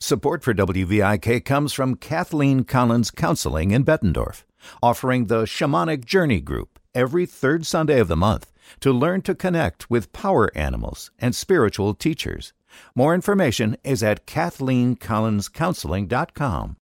Support for WVIK comes from Kathleen Collins Counseling in Bettendorf, offering the Shamanic Journey Group every third Sunday of the month to learn to connect with power animals and spiritual teachers. More information is at KathleenCollinsCounseling.com.